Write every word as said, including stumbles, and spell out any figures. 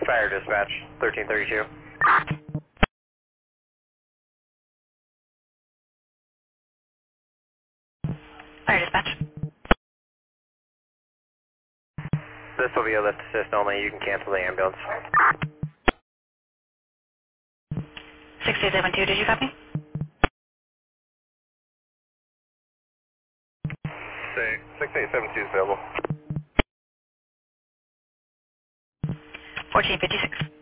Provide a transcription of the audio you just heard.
Fire dispatch, thirteen thirty-two. Fire dispatch. This will be a lift assist only. You can cancel the ambulance. six eight seven two, did you copy? six eight seven two is available. fourteen fifty-six.